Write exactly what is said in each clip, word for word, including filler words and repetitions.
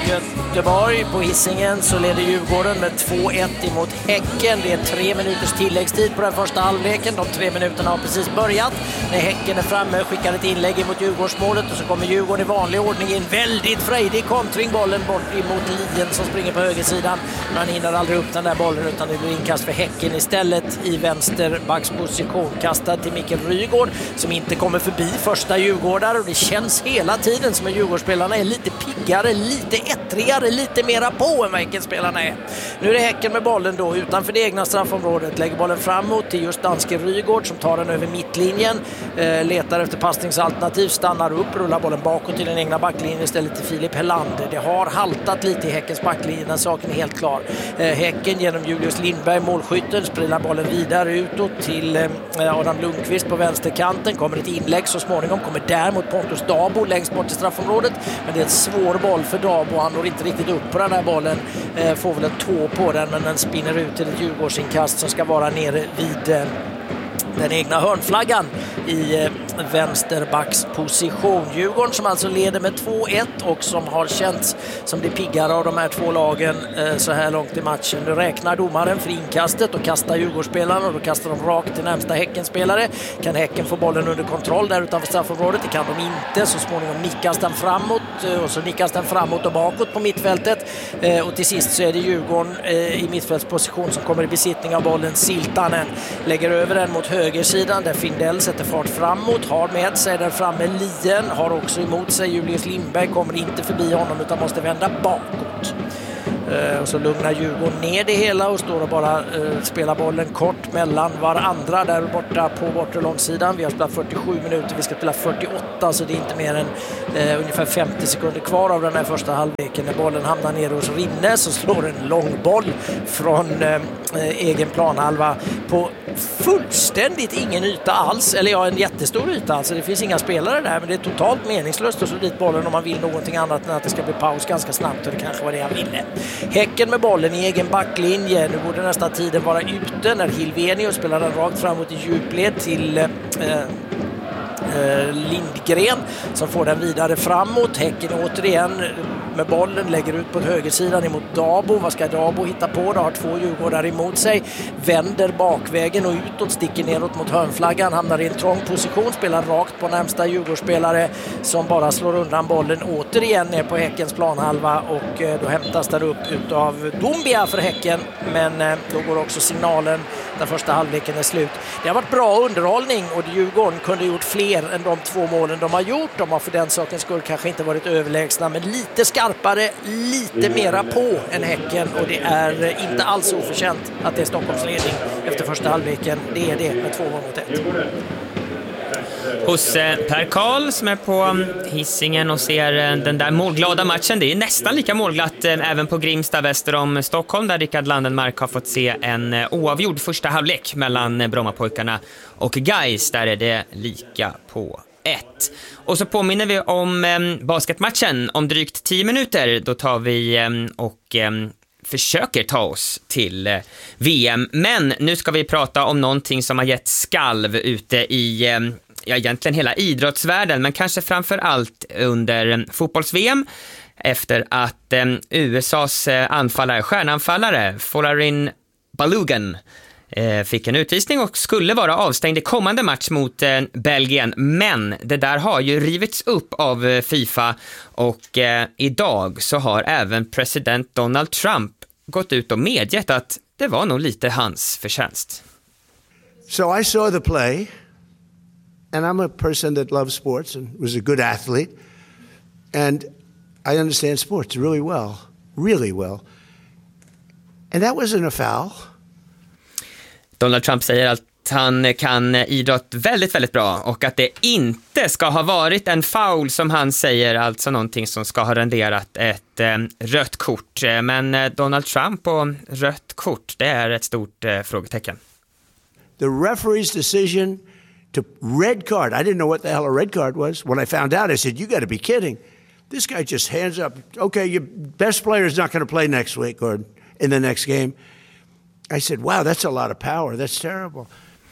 Göteborg på Hisingen så leder Djurgården med två ett emot Häcken. Det är tre minuters tilläggstid på den första halvleken. De tre minuterna har precis börjat. När Häcken är framme skickar ett inlägg emot Djurgårdsmålet och så kommer Djurgården i vanlig ordning i en väldigt frejdig kontring. Bollen bort emot Lien som springer på högersidan. Men han hinner aldrig upp den där bollen utan det blir inkast för Häcken istället i vänsterbacksposition. Kastad till Mikael Rygaard som inte kommer förbi första Djurgårdare och det känns hela tiden som att Djurgårdsspelarna är lite piggare, lite ettrigare, lite mera på än vad Häckenspelarna är. Nu är det Häcken med bollen då utanför det egna straffområdet. Lägger bollen framåt till just danske Rygaard som tar den över mittlinjen. Eh, letar efter passningsalternativ, stannar upp, rullar bollen bakåt till den egna backlinjen istället till Filip Helander. Det har haltat lite i Häckens backlinje, den saken är helt klar. Eh, häcken genom Julius Lindberg, målskytten, sprider bollen vidare utåt till eh, Adam Lundqvist på vänsterkanten. Kommer ett inlägg så småningom, kommer där mot Pontus Dabo längst bort i straffområdet. Men det är en svår boll för Dabo, han når inte riktigt upp på den här bollen. Eh, får väl en tå på den men den spinner ut till ett Djurgårdsinkast som ska vara nere vid eh, den egna hörnflaggan i eh, vänsterbacksposition. Djurgården som alltså leder med två ett och som har känts som det piggare av de här två lagen eh, så här långt i matchen. Nu räknar domaren för inkastet och kastar Djurgårdsspelarna och då kastar de rakt till närmsta Häckenspelare. Kan Häcken få bollen under kontroll där utanför straffområdet? Det kan de inte. Så småningom nickas den framåt eh, och så nickas den framåt och bakåt på mittfältet. Eh, och till sist så är det Djurgården eh, i mittfältsposition som kommer i besittning av bollen. Siltanen lägger över den mot högersidan där Findell sätter fart framåt. Har med sig där framme Lien, har också emot sig Julius Lindberg, kommer inte förbi honom utan måste vända bakåt. Uh, och så lugnar Djurgården ner det hela och står och bara uh, spelar bollen kort mellan varandra där borta på bortre långsidan. Vi har spelat fyrtiosju minuter, vi ska spela fyrtioåtta så det är inte mer än uh, ungefär femtio sekunder kvar av den här första halvleken. När bollen hamnar ner hos Rinne så slår en lång boll från uh, egen planhalva på fullständigt ingen yta alls, eller ja en jättestor yta alltså. Det finns inga spelare där men det är totalt meningslöst att slå dit bollen om man vill någonting annat än att det ska bli paus ganska snabbt och det kanske var det han ville. Häcken med bollen i egen backlinje. Nu borde nästan tiden vara ute när Hilvenius spelar den rakt framåt i djupled till eh, eh, Lindgren som får den vidare framåt. Häcken återigen med bollen lägger ut på högersidan emot Dabo. Vad ska Dabo hitta på? Det har två Djurgårdar emot sig. Vänder bakvägen och utåt, sticker neråt mot hörnflaggan. Hamnar i en trång position, spelar rakt på närmsta Djurgårdsspelare som bara slår undan bollen återigen ner på Häckens planhalva och då hämtas den upp utav Dombia för Häcken. Men då går också signalen när första halvleken är slut. Det har varit bra underhållning och Djurgården kunde gjort fler än de två målen de har gjort. De har för den sakens skull kanske inte varit överlägsna men lite skarpare, lite mera på än Häcken och det är inte alls oförtjänt att det är Stockholms ledning efter första halvleken. Det är det med två mot ett. Hos Per Karl som är på Hisingen och ser den där målglada matchen. Det är nästan lika målglatt även på Grimsta väster om Stockholm där Rickard Landenmark har fått se en oavgjord första halvlek mellan Brommapojkarna och Gais. Där är det lika på ett. Och så påminner vi om eh, basketmatchen om drygt tio minuter. Då tar vi eh, och eh, försöker ta oss till eh, V M. Men nu ska vi prata om någonting som har gett skalv ute i eh, ja, egentligen hela idrottsvärlden. Men kanske framför allt under eh, fotbolls-V M. Efter att eh, U S A:s eh, anfallare, stjärnanfallare Folarin Balogun fick en utvisning och skulle vara avstängd i kommande match mot eh, Belgien. Men det där har ju rivits upp av eh, FIFA och eh, idag så har även president Donald Trump gått ut och medgett att det var nog lite hans förtjänst. So I saw the play and I'm a person that loves sports and was a good athlete and I understand sports really well, really well. And that wasn't a foul. Donald Trump säger att han kan idrott väldigt, väldigt bra och att det inte ska ha varit en foul som han säger, alltså någonting som ska ha renderat ett eh, rött kort. Men eh, Donald Trump och rött kort, det är ett stort eh, frågetecken. The referee's decision to red card. I didn't know what the hell a red card was. When I found out, I said, you got to be kidding. This guy just hands up. Okay, your best player is not going to play next week or in the next game. I said, wow, that's a lot of power. That's terrible.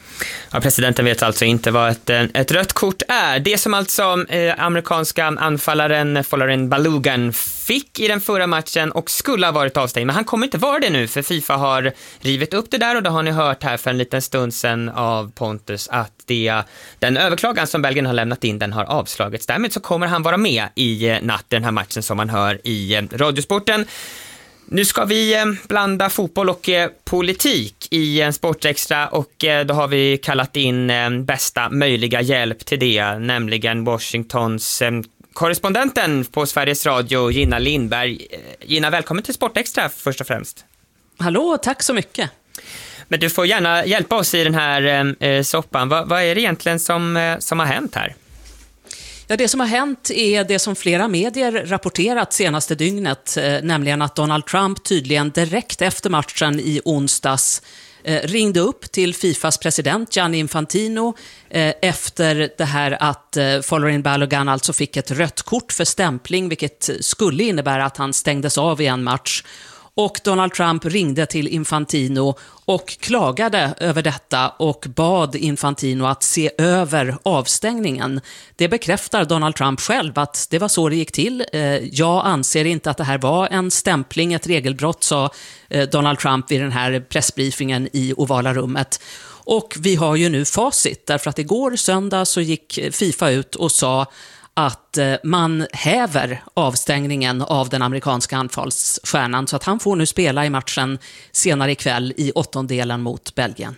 Ja, presidenten vet alltså inte vad ett, ett rött kort är. Det som alltså eh, amerikanska anfallaren Folarin Balogun fick i den förra matchen och skulle ha varit avstängd. Men han kommer inte vara det nu, för FIFA har rivit upp det där, och då har ni hört här för en liten stund sedan av Pontus att det, den överklagan som Belgien har lämnat in, den har avslagits. Därmed så kommer han vara med i natt, den här matchen som man hör i Radiosporten. Nu ska vi blanda fotboll och politik i en Sportextra, och då har vi kallat in bästa möjliga hjälp till det, nämligen Washingtons korrespondenten på Sveriges Radio, Gina Lindberg. Gina, välkommen till Sportextra först och främst. Hallå, tack så mycket. Men du får gärna hjälpa oss i den här eh, soppan. Va, vad är det egentligen som, eh, som har hänt här? Ja, det som har hänt är det som flera medier rapporterat senaste dygnet, eh, nämligen att Donald Trump tydligen direkt efter matchen i onsdags eh, ringde upp till FIFAs president Gianni Infantino eh, efter det här att eh, Folarin Balogun alltså fick ett rött kort för stämpling, vilket skulle innebära att han stängdes av i en match. Och Donald Trump ringde till Infantino och klagade över detta och bad Infantino att se över avstängningen. Det bekräftar Donald Trump själv att det var så det gick till. Jag anser inte att det här var en stämpling, ett regelbrott, sa Donald Trump vid den här pressbriefingen i Ovala rummet. Och vi har ju nu facit, därför att igår söndag så gick FIFA ut och sa att man häver avstängningen av den amerikanska anfallsstjärnan, så att han får nu spela i matchen senare ikväll i åttondelen mot Belgien.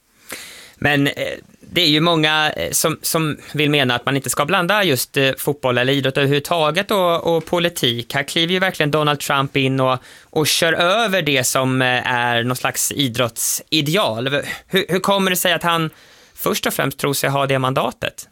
Men det är ju många som, som vill mena att man inte ska blanda just fotboll eller idrott överhuvudtaget och, och politik. Här kliver ju verkligen Donald Trump in och, och kör över det som är någon slags idrottsideal. Hur, hur kommer det sig att han först och främst tror sig ha det mandatet?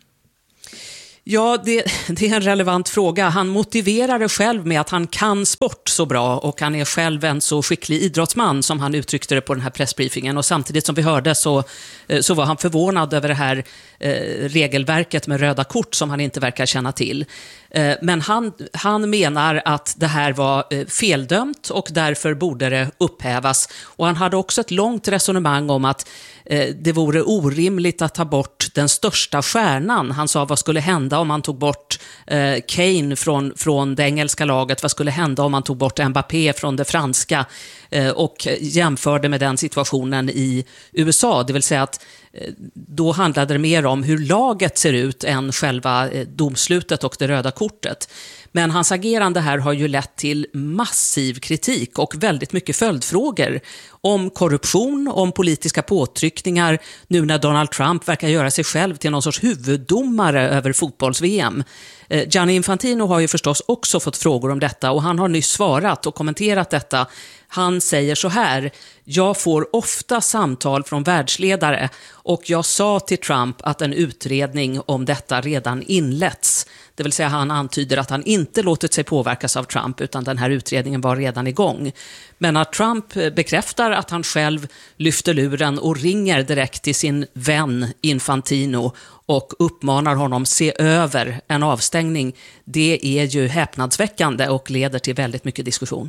Ja, det, det är en relevant fråga. Han motiverar det själv med att han kan sport så bra och han är själv en så skicklig idrottsman, som han uttryckte det på den här pressbriefingen. Och samtidigt som vi hörde så, så var han förvånad över det här eh, regelverket med röda kort som han inte verkar känna till. Eh, men han, han menar att det här var eh, feldömt och därför borde det upphävas. Och han hade också ett långt resonemang om att eh, det vore orimligt att ta bort den största stjärnan. Han sa, vad skulle hända om man tog bort eh, Kane från, från det engelska laget? Vad skulle hända om man tog bort Mbappé från det franska? Eh, och jämförde med den situationen i U S A. Det vill säga att eh, då handlade det mer om hur laget ser ut än själva eh, domslutet och det röda kortet. Men hans agerande här har ju lett till massiv kritik och väldigt mycket följdfrågor om korruption, om politiska påtryckningar, nu när Donald Trump verkar göra sig själv till någon sorts huvuddomare över fotbolls-V M. Eh, Gianni Infantino har ju förstås också fått frågor om detta, och han har nyss svarat och kommenterat detta. Han säger så här: jag får ofta samtal från världsledare och jag sa till Trump att en utredning om detta redan inletts. Det vill säga, han antyder att han inte låtit sig påverkas av Trump, utan den här utredningen var redan igång. Men att Trump bekräftar att han själv lyfter luren och ringer direkt till sin vän Infantino och uppmanar honom se över en avstängning, det är ju häpnadsväckande och leder till väldigt mycket diskussion.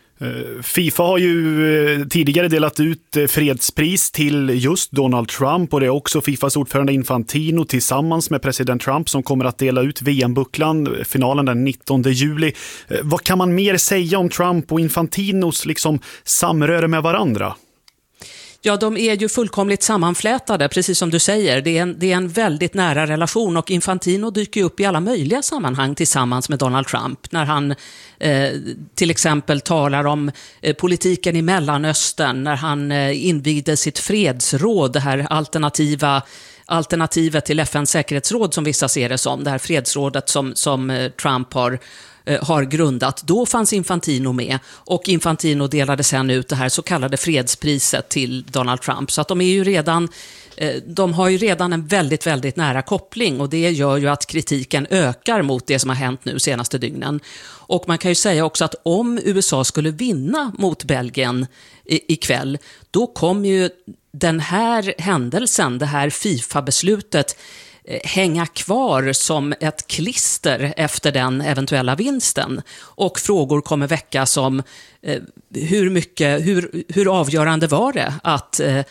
FIFA har ju tidigare delat ut fredspris till just Donald Trump, och det är också FIFAs ordförande Infantino tillsammans med president Trump som kommer att dela ut V M-bucklan, finalen den nittonde juli. Vad kan man mer säga om Trump och Infantinos liksom samröre med varandra? Ja, de är ju fullkomligt sammanflätade, precis som du säger. Det är en, det är en väldigt nära relation, och Infantino dyker upp i alla möjliga sammanhang tillsammans med Donald Trump. När han eh, till exempel talar om eh, politiken i Mellanöstern, när han eh, invigde sitt fredsråd, det här alternativa alternativet till F N:s säkerhetsråd som vissa ser det som, det här fredsrådet som, som eh, Trump har har grundat. Då fanns Infantino med, och Infantino delade sen ut det här så kallade fredspriset till Donald Trump. Så att de är ju redan, de har ju redan en väldigt, väldigt nära koppling, och det gör ju att kritiken ökar mot det som har hänt nu senaste dygnen. Och man kan ju säga också att om U S A skulle vinna mot Belgien ikväll, då kommer ju den här händelsen, det här FIFA-beslutet, hänga kvar som ett klister efter den eventuella vinsten, och frågor kommer väckas om eh, hur mycket, hur, hur avgörande var det att eh,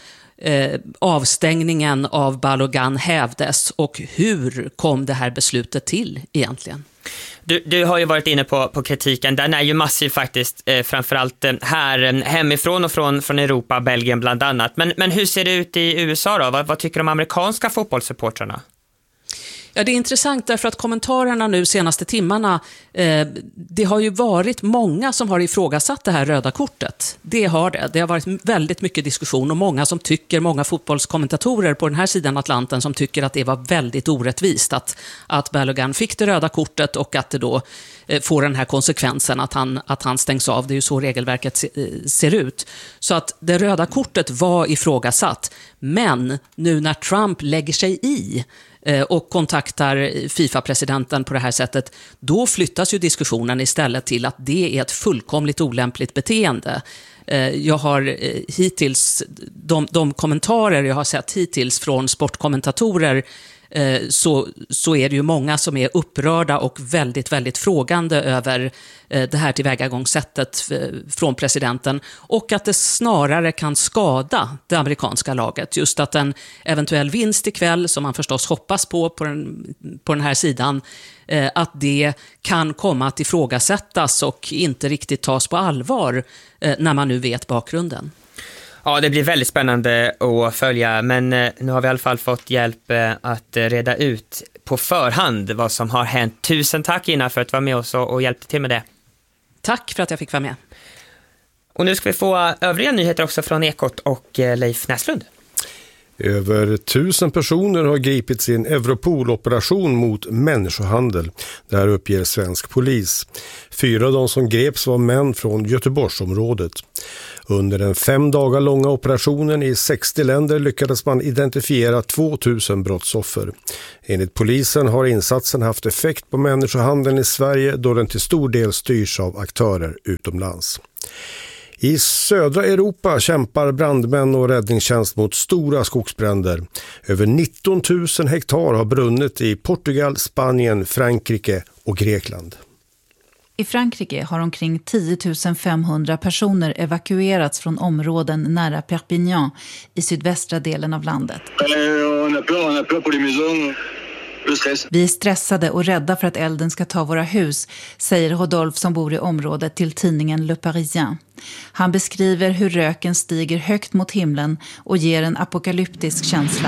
eh, avstängningen av Balogun hävdes och hur kom det här beslutet till egentligen? Du, du har ju varit inne på, på kritiken. Den är ju massiv faktiskt, eh, framförallt eh, här eh, hemifrån och från, från Europa, Belgien bland annat. Men, men hur ser det ut i U S A då? Vad, vad tycker de amerikanska fotbollssupportrarna? Ja, det är intressant därför att kommentarerna nu senaste timmarna, eh, det har ju varit många som har ifrågasatt det här röda kortet. Det har det. Det har varit väldigt mycket diskussion och många som tycker, många fotbollskommentatorer på den här sidan Atlanten som tycker att det var väldigt orättvist att, att Balogun fick det röda kortet och att det då eh, får den här konsekvensen att han, att han stängs av. Det är ju så regelverket se, eh, ser ut. Så att det röda kortet var ifrågasatt. Men nu när Trump lägger sig i och kontaktar FIFA-presidenten på det här sättet, då flyttas ju diskussionen istället till att det är ett fullkomligt olämpligt beteende. Jag har hittills, de, de kommentarer jag har sett hittills från sportkommentatorer, så, så är det ju många som är upprörda och väldigt, väldigt frågande över det här tillvägagångssättet från presidenten och att det snarare kan skada det amerikanska laget. Just att en eventuell vinst ikväll, som man förstås hoppas på på den, på den här sidan, att det kan komma att ifrågasättas och inte riktigt tas på allvar när man nu vet bakgrunden. Ja, det blir väldigt spännande att följa, men nu har vi i alla fall fått hjälp att reda ut på förhand vad som har hänt. Tusen tack, Ina, för att vara med oss och hjälpte till med det. Tack för att jag fick vara med. Och nu ska vi få övriga nyheter också från Ekot och Leif Näslund. Över tusen personer har gripits i en Europol-operation mot människohandel. Det här uppger svensk polis. Fyra av de som greps var män från Göteborgsområdet. Under den fem dagar långa operationen i sextio länder lyckades man identifiera tvåtusen brottsoffer. Enligt polisen har insatsen haft effekt på människohandeln i Sverige då den till stor del styrs av aktörer utomlands. I södra Europa kämpar brandmän och räddningstjänst mot stora skogsbränder. Över nitton tusen hektar har brunnit i Portugal, Spanien, Frankrike och Grekland. I Frankrike har omkring tio tusen femhundra personer evakuerats från områden nära Perpignan i sydvästra delen av landet. Vi är stressade och rädda för att elden ska ta våra hus, säger Rodolphe som bor i området till tidningen Le Parisien. Han beskriver hur röken stiger högt mot himlen och ger en apokalyptisk känsla.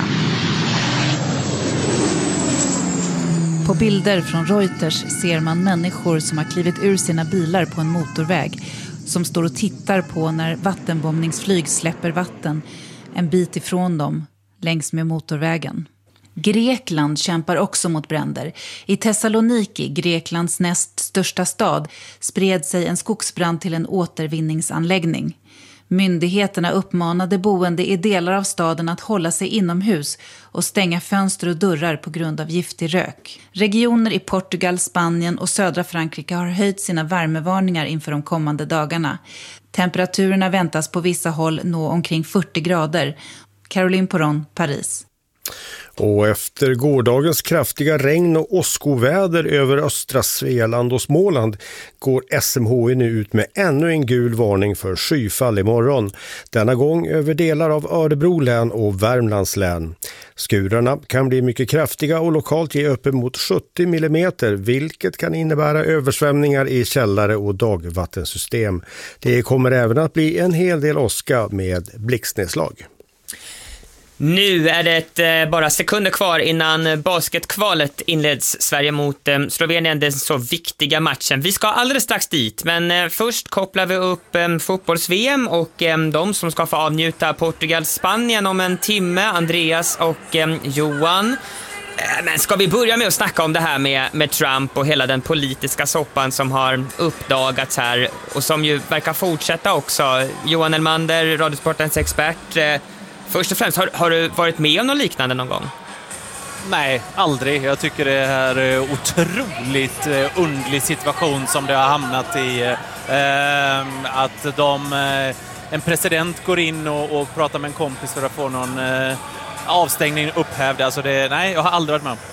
På bilder från Reuters ser man människor som har klivit ur sina bilar på en motorväg, som står och tittar på när vattenbombningsflyg släpper vatten en bit ifrån dem längs med motorvägen. Grekland kämpar också mot bränder. I Thessaloniki, Greklands näst största stad, spred sig en skogsbrand till en återvinningsanläggning. Myndigheterna uppmanade boende i delar av staden att hålla sig inomhus och stänga fönster och dörrar på grund av giftig rök. Regioner i Portugal, Spanien och södra Frankrike har höjt sina värmevarningar inför de kommande dagarna. Temperaturerna väntas på vissa håll nå omkring fyrtio grader. Caroline Poron, Paris. Och efter gårdagens kraftiga regn och åskoväder över östra Svealand och Småland går S M H I nu ut med ännu en gul varning för skyfall imorgon. Denna gång över delar av Örebro län och Värmlands län. Skurarna kan bli mycket kraftiga och lokalt ge upp mot sjuttio millimeter, vilket kan innebära översvämningar i källare och dagvattensystem. Det kommer även att bli en hel del åska med blixtnedslag. Nu är det eh, bara sekunder kvar innan basketkvalet inleds. Sverige mot eh, Slovenien, den så viktiga matchen. Vi ska alldeles strax dit, men eh, först kopplar vi upp eh, fotbolls-V M och eh, de som ska få avnjuta Portugal-Spanien om en timme, Andreas och eh, Johan. Eh, men ska vi börja med att snacka om det här med, med Trump och hela den politiska soppan som har uppdagats här och som ju verkar fortsätta också. Johan Elmander, Radiosportens expert. Eh, Först och främst, har, har du varit med om något liknande någon gång? Nej, aldrig. Jag tycker det är en otroligt underlig situation som det har hamnat i. Eh, att de, en president går in och, och pratar med en kompis för att få någon eh, avstängning upphävd. Alltså det, nej, jag har aldrig varit med om.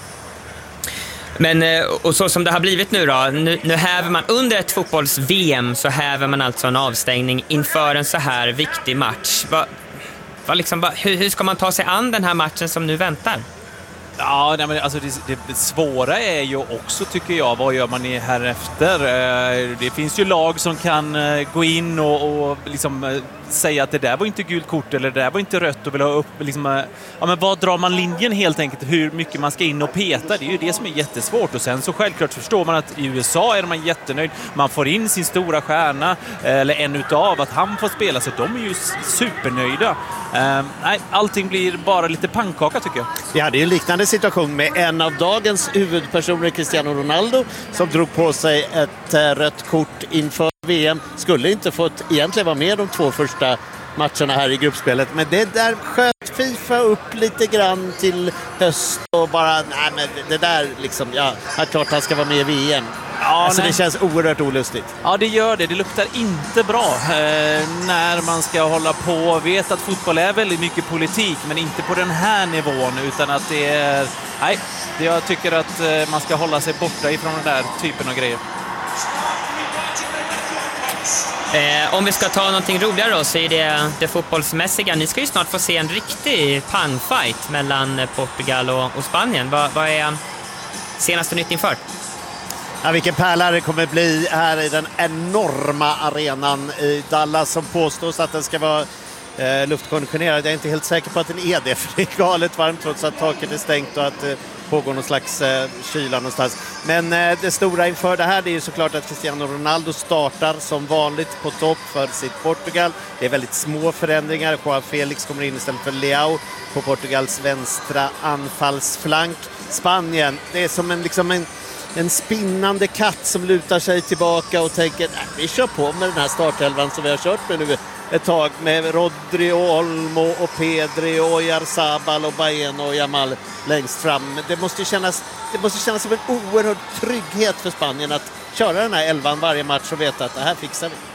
Men, och så som det har blivit nu då, nu, nu häver man under ett fotbolls-V M så häver man alltså en avstängning inför en så här viktig match. Va, Vad liksom, hur, hur ska man ta sig an den här matchen som nu väntar? Ja, nej, men alltså det, det svåra är ju också, tycker jag, vad gör man här efter? Det finns ju lag som kan gå in och, och liksom säga att det där var inte gult kort eller det där var inte rött och vill ha upp liksom, ja, men vad drar man linjen helt enkelt, hur mycket man ska in och peta, det är ju det som är jättesvårt. Och sen så självklart förstår man att i U S A är man jättenöjd, man får in sin stora stjärna eller en utav att han får spela, så de är ju supernöjda. Uh, nej, allting blir bara lite pannkaka, tycker jag. Ja, det är en liknande situation med en av dagens huvudpersoner, Cristiano Ronaldo, som drog på sig ett uh, rött kort inför V M. Skulle inte fått egentligen vara med de två första matcherna här i gruppspelet, men det där sköt FIFA upp lite grann till höst och bara, nej men det där liksom, ja, här klart han ska vara med i V M. Ja, alltså nej. Det känns oerhört olustigt. Ja, det gör det. Det luktar inte bra eh, när man ska hålla på. Vet att fotboll är väldigt mycket politik, men inte på den här nivån, utan att det är... Nej, det jag tycker att eh, man ska hålla sig borta ifrån den där typen av grejer. Eh, om vi ska ta någonting roligare då, så är det det fotbollsmässiga. Ni ska ju snart få se en riktig pangfight mellan Portugal och, och Spanien. Vad, vad är senaste nytt inför? Ja, vilken pärla det kommer bli här i den enorma arenan i Dallas som påstås att den ska vara eh, luftkonditionerad. Jag är inte helt säker på att den är det, för det är galet varmt trots att taket är stängt och att eh, pågår någon slags eh, kyla någonstans. Men eh, det stora inför det här, det är ju såklart att Cristiano Ronaldo startar som vanligt på topp för sitt Portugal. Det är väldigt små förändringar. Joao Felix kommer in istället för Leao på Portugals vänstra anfallsflank. Spanien, det är som en liksom en En spinnande katt som lutar sig tillbaka och tänker, nej, vi kör på med den här startelvan som vi har kört med nu ett tag, med Rodri och Olmo och Pedri och Oyarzabal och Baena och Yamal längst fram. Det måste kännas, det måste kännas som en oerhörd trygghet för Spanien att köra den här elvan varje match och veta att det här fixar vi.